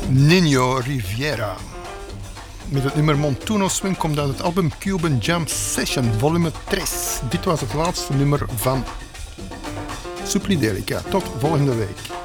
Nino Riviera. Met het nummer Montuno Swing komt uit het album Cuban Jam Session, volume 3. Dit was het laatste nummer van Supli Delica. Tot volgende week.